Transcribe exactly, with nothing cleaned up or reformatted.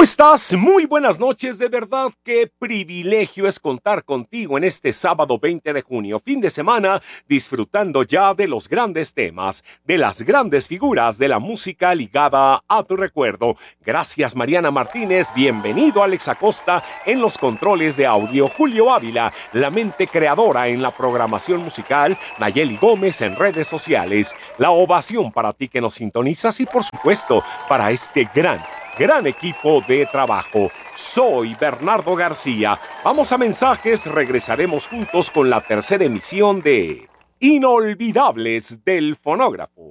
estás? Muy buenas noches, de verdad qué privilegio es contar contigo en este sábado veinte de junio, fin de semana, disfrutando ya de los grandes temas, de las grandes figuras de la música ligada a tu recuerdo. Gracias Mariana Martínez, bienvenido Alex Acosta en los controles de audio, Julio Ávila, la mente creadora en la programación musical, Nayeli Gómez en redes sociales. La ovación para ti que nos sintonizas y por supuesto para este gran Gran equipo de trabajo. Soy Bernardo García. Vamos a mensajes, regresaremos juntos con la tercera emisión de Inolvidables del Fonógrafo.